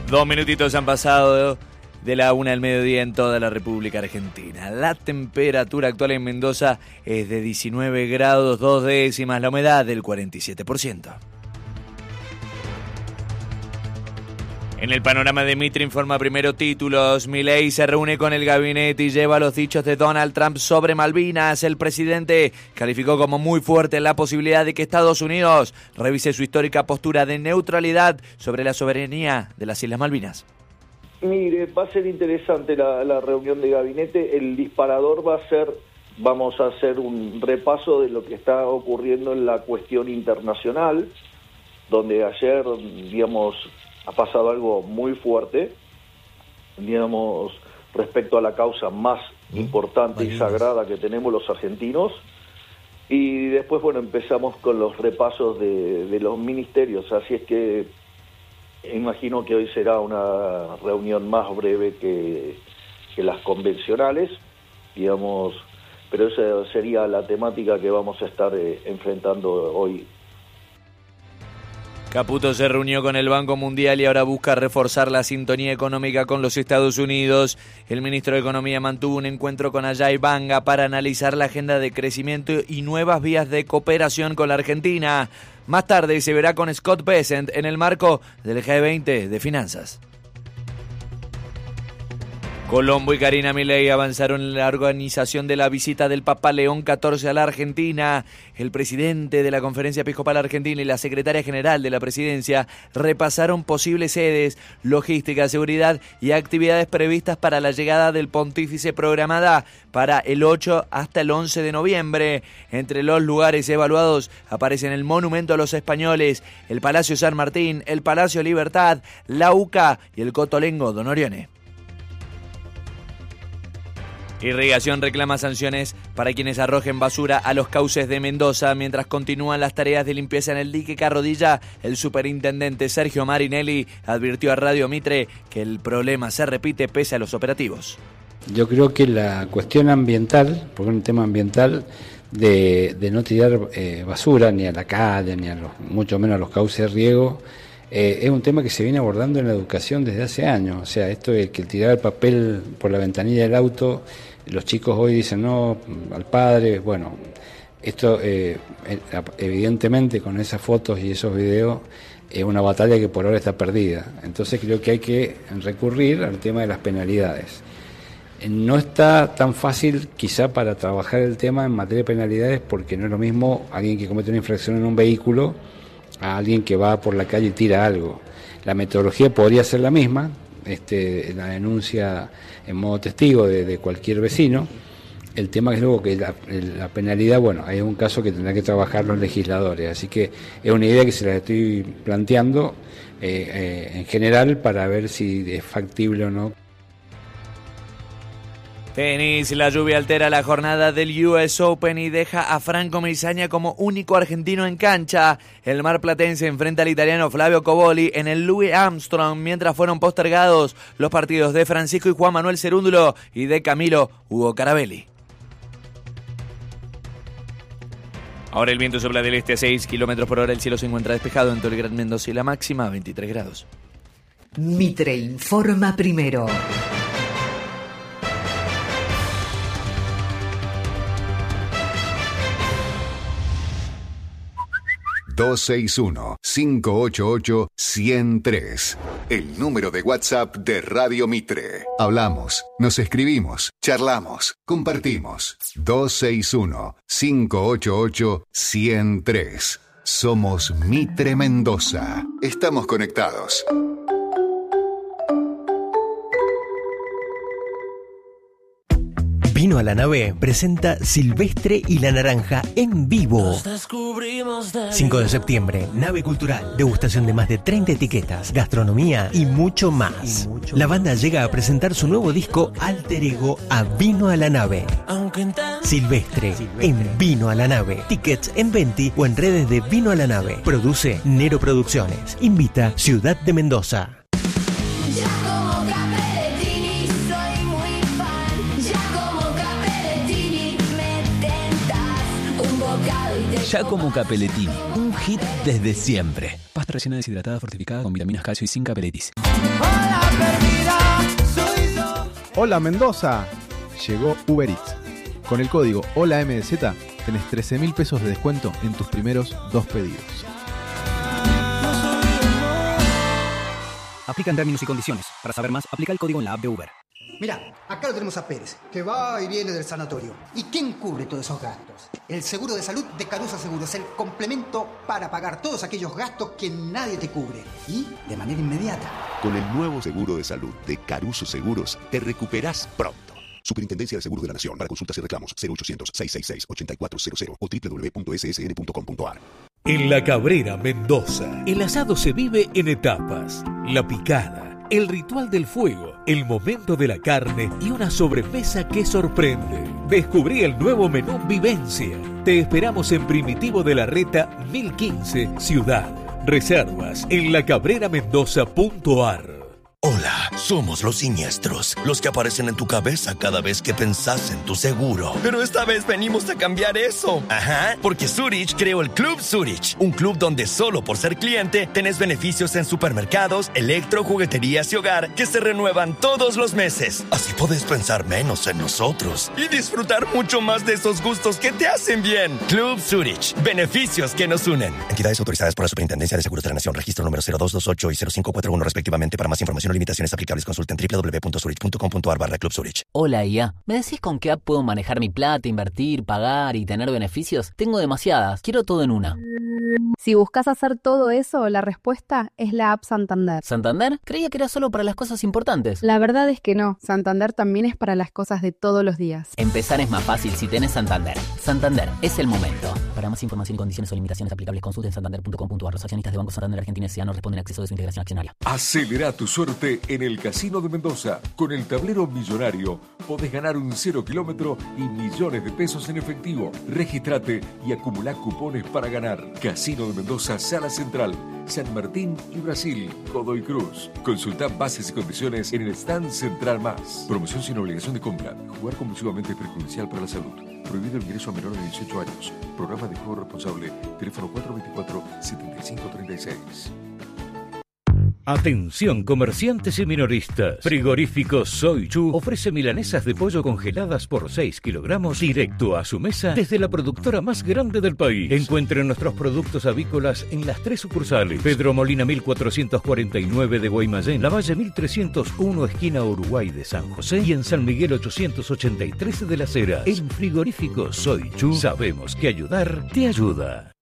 2 minutitos han pasado de la 1 al mediodía en toda la República Argentina. La temperatura actual en Mendoza es de 19 grados 2 décimas, la humedad del 47%. En el panorama de Mitre informa primero títulos. Milei se reúne con el gabinete y lleva los dichos de Donald Trump sobre Malvinas. El presidente calificó como muy fuerte la posibilidad de que Estados Unidos revise su histórica postura de neutralidad sobre la soberanía de las Islas Malvinas. Mire, va a ser interesante la reunión de gabinete. El disparador vamos a hacer un repaso de lo que está ocurriendo en la cuestión internacional, donde ayer, digamos, ha pasado algo muy fuerte, digamos, respecto a la causa más importante y sagrada que tenemos los argentinos. Y después, bueno, empezamos con los repasos de los ministerios, así es que imagino que hoy será una reunión más breve que las convencionales, digamos, pero esa sería la temática que vamos a estar enfrentando hoy. Caputo se reunió con el Banco Mundial y ahora busca reforzar la sintonía económica con los Estados Unidos. El ministro de Economía mantuvo un encuentro con Ajay Banga para analizar la agenda de crecimiento y nuevas vías de cooperación con la Argentina. Más tarde se verá con Scott Bessent en el marco del G20 de finanzas. Colombo y Karina Milei avanzaron en la organización de la visita del Papa León XIV a la Argentina. El presidente de la Conferencia Episcopal Argentina y la secretaria general de la presidencia repasaron posibles sedes, logística, seguridad y actividades previstas para la llegada del pontífice programada para el 8 hasta el 11 de noviembre. Entre los lugares evaluados aparecen el Monumento a los Españoles, el Palacio San Martín, el Palacio Libertad, la UCA y el Cotolengo Don Orione. Irrigación reclama sanciones para quienes arrojen basura a los cauces de Mendoza. Mientras continúan las tareas de limpieza en el dique Carrodilla, el superintendente Sergio Marinelli advirtió a Radio Mitre que el problema se repite pese a los operativos. Yo creo que la cuestión ambiental, porque es un tema ambiental, de no tirar basura ni a la calle, ni mucho menos a los cauces de riego, es un tema que se viene abordando en la educación desde hace años. O sea, esto de que el tirar el papel por la ventanilla del auto, los chicos hoy dicen no al padre. Bueno, esto evidentemente con esas fotos y esos videos es una batalla que por ahora está perdida. Entonces creo que hay que recurrir al tema de las penalidades. No está tan fácil quizá para trabajar el tema en materia de penalidades, porque no es lo mismo alguien que comete una infracción en un vehículo a alguien que va por la calle y tira algo. La metodología podría ser la misma, la denuncia en modo testigo de cualquier vecino. El tema es luego que la penalidad, bueno, hay un caso que tendrán que trabajar los legisladores, así que es una idea que se la estoy planteando en general para ver si es factible o no. Tenis, la lluvia altera la jornada del US Open y deja a Franco Misaña como único argentino en cancha. El marplatense enfrenta al italiano Flavio Cobolli en el Louis Armstrong, mientras fueron postergados los partidos de Francisco y Juan Manuel Cerúndulo y de Camilo Hugo Carabelli. Ahora el viento sopla del este a 6 km por hora, el cielo se encuentra despejado en todo el Gran Mendoza y la máxima 23 grados. Mitre informa primero. 261-588-103. El número de WhatsApp de Radio Mitre. Hablamos, nos escribimos, charlamos, compartimos. 261-588-103. Somos Mitre Mendoza. Estamos conectados. Vino a la Nave presenta Silvestre y la Naranja en vivo. 5 de septiembre, Nave Cultural, degustación de más de 30 etiquetas, gastronomía y mucho más. La banda llega a presentar su nuevo disco Alter Ego a Vino a la Nave. Silvestre en Vino a la Nave. Tickets en Venti o en redes de Vino a la Nave. Produce Nero Producciones. Invita Ciudad de Mendoza. Giacomo Cappellettini, un hit desde siempre. Pasta rellena deshidratada fortificada con vitaminas, calcio y zinc, Aperitis. Hola Mendoza, llegó Uber Eats. Con el código HOLAMDZ tenés 13.000 pesos de descuento en tus primeros 2 pedidos. Aplican términos y condiciones. Para saber más, aplica el código en la app de Uber. Mirá, acá lo tenemos a Pérez, que va y viene del sanatorio. ¿Y quién cubre todos esos gastos? El seguro de salud de Caruso Seguros, el complemento para pagar todos aquellos gastos que nadie te cubre. Y de manera inmediata. Con el nuevo seguro de salud de Caruso Seguros, te recuperás pronto. Superintendencia de Seguros de la Nación. Para consultas y reclamos, 0800-666-8400 o www.ssn.com.ar. En La Cabrera, Mendoza, el asado se vive en etapas. La picada, el ritual del fuego, el momento de la carne y una sobremesa que sorprende. Descubrí el nuevo menú Vivencia. Te esperamos en Primitivo de la Reta 1015, Ciudad. Reservas en lacabreramendoza.ar. Hola, somos los siniestros, los que aparecen en tu cabeza cada vez que pensás en tu seguro. Pero esta vez venimos a cambiar eso. Ajá, porque Zurich creó el Club Zurich, un club donde solo por ser cliente tenés beneficios en supermercados, electro, jugueterías y hogar que se renuevan todos los meses. Así podés pensar menos en nosotros y disfrutar mucho más de esos gustos que te hacen bien. Club Zurich, beneficios que nos unen. Entidades autorizadas por la Superintendencia de Seguros de la Nación, registro número 0228 y 0541 respectivamente. Para más información o limitaciones aplicables, consulten www.zurich.com.ar/Club Zurich. Hola, IA. ¿Me decís con qué app puedo manejar mi plata, invertir, pagar y tener beneficios? Tengo demasiadas. Quiero todo en una. Si buscas hacer todo eso, la respuesta es la app Santander. ¿Santander? Creía que era solo para las cosas importantes. La verdad es que no. Santander también es para las cosas de todos los días. Empezar es más fácil si tenés Santander. Santander, es el momento. Para más información y condiciones o limitaciones aplicables, consulten santander.com.ar. Los accionistas de Banco Santander Argentina S.A. no responden a acceso de su integración accionaria. Acelera tu suerte en el Casino de Mendoza. Con el tablero millonario podés ganar un 0 kilómetro y millones de pesos en efectivo. Registrate y acumulá cupones para ganar. Casino de Mendoza, Sala Central, San Martín y Brasil, Godoy Cruz. Consulta bases y condiciones en el stand Central Más. Promoción sin obligación de compra. Jugar compulsivamente es perjudicial para la salud. Prohibido el ingreso a menores de 18 años. Programa de juego responsable. Teléfono 424-7536. Atención comerciantes y minoristas. Frigorífico Soy Chu ofrece milanesas de pollo congeladas por 6 kilogramos directo a su mesa desde la productora más grande del país. Encuentren nuestros productos avícolas en las 3 sucursales: Pedro Molina 1449 de Guaymallén, Lavalle 1301 esquina Uruguay de San José y en San Miguel 883 de Las Heras. En Frigorífico Soy Chu sabemos que ayudar te ayuda.